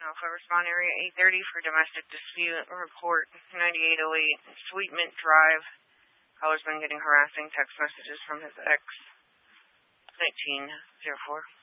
Alpha, respond area 830 for domestic dispute. Report 9808 Sweetmint Drive. Caller's been getting harassing text messages from his ex. 1904.